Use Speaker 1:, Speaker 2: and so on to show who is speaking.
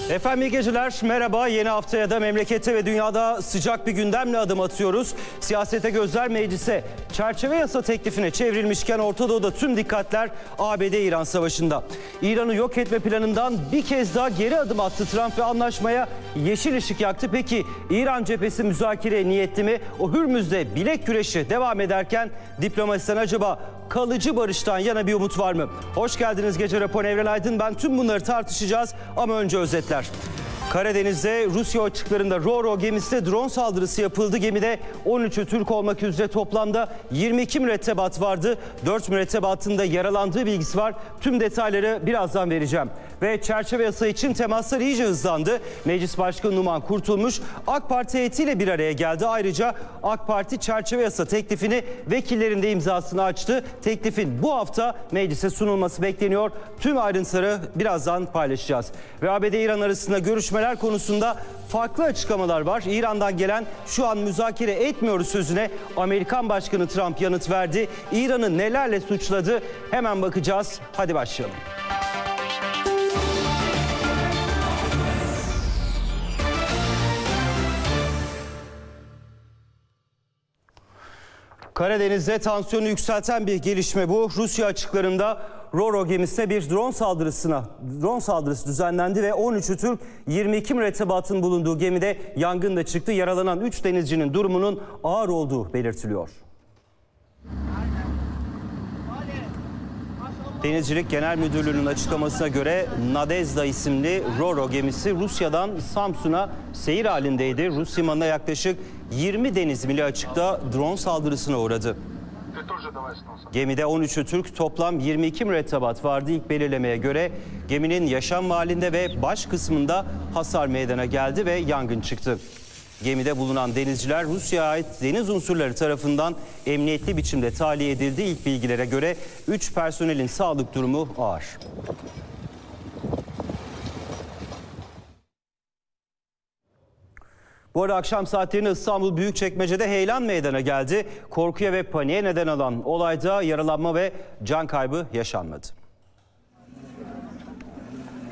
Speaker 1: Efendim iyi geceler, merhaba. Yeni haftaya da memlekette ve dünyada sıcak bir gündemle adım atıyoruz. Siyasete gözler meclise, çerçeve yasa teklifine çevrilmişken Orta Doğu'da tüm dikkatler ABD-İran savaşında. İran'ı yok etme planından bir kez daha geri adım attı Trump ve anlaşmaya yeşil ışık yaktı. Peki İran cephesi müzakereye niyetli mi? O Hürmüz'de bilek güreşi devam ederken diplomasiden acaba kalıcı barıştan yana bir umut var mı? Hoş geldiniz Gece Raporu, Evren Aydın. Ben tüm bunları tartışacağız ama önce özetler. Karadeniz'de Rusya açıklarında Ro-Ro gemisine drone saldırısı yapıldı. Gemide 13'ü Türk olmak üzere toplamda 22 mürettebat vardı. 4 mürettebatın da yaralandığı bilgisi var. Tüm detayları birazdan vereceğim. Ve çerçeve yasa için temaslar iyice hızlandı. Meclis Başkanı Numan Kurtulmuş AK Parti heyetiyle bir araya geldi. Ayrıca AK Parti çerçeve yasa teklifini vekillerin de imzasını açtı. Teklifin bu hafta meclise sunulması bekleniyor. Tüm ayrıntıları birazdan paylaşacağız. Ve ABD-İran arasında görüşmeler konusunda farklı açıklamalar var. İran'dan gelen "şu an müzakere etmiyoruz" sözüne Amerikan Başkanı Trump yanıt verdi. İran'ı nelerle suçladı? Hemen bakacağız. Hadi başlayalım. Karadeniz'de tansiyonu yükselten bir gelişme bu. Rusya açıklarında Ro-Ro gemisine bir drone saldırısı düzenlendi ve 13'ü Türk, 22 mürettebatın bulunduğu gemide yangın da çıktı. Yaralanan 3 denizcinin durumunun ağır olduğu belirtiliyor. Denizcilik Genel Müdürlüğü'nün açıklamasına göre Nadezhda isimli Ro-Ro gemisi Rusya'dan Samsun'a seyir halindeydi. Rus limanına yaklaşık 20 deniz mili açıkta drone saldırısına uğradı. Gemide 13'ü Türk, toplam 22 mürettebat vardı. İlk belirlemeye göre geminin yaşam mahallinde ve baş kısmında hasar meydana geldi ve yangın çıktı. Gemide bulunan denizciler Rusya'ya ait deniz unsurları tarafından emniyetli biçimde tahliye edildi. İlk bilgilere göre 3 personelin sağlık durumu ağır. Bu arada akşam saatlerinde İstanbul Büyükçekmece'de heyelan meydana geldi. Korkuya ve paniğe neden olan olayda yaralanma ve can kaybı yaşanmadı.